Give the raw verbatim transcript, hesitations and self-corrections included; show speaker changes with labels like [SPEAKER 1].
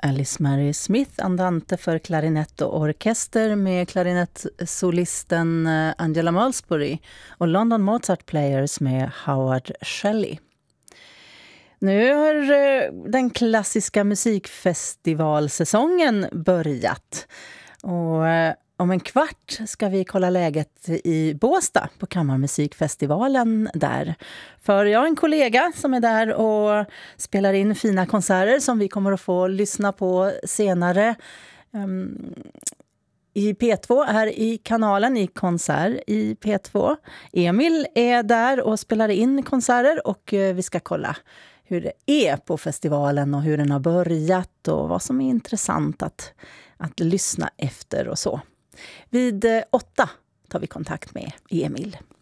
[SPEAKER 1] Alice Mary Smith, andante för klarinett och orkester med klarinettsolisten Angela Malsbury och London Mozart Players med Howard Shelley. Nu har den klassiska musikfestivalsäsongen börjat och om en kvart ska vi kolla läget i Båstad på Kammarmusikfestivalen där. För jag har en kollega som är där och spelar in fina konserter som vi kommer att få lyssna på senare um, i P två här i kanalen i konsert i P två. Emil är där och spelar in konserter och vi ska kolla hur det är på festivalen och hur den har börjat och vad som är intressant att, att lyssna efter och så. Vid åtta tar vi kontakt med Emil.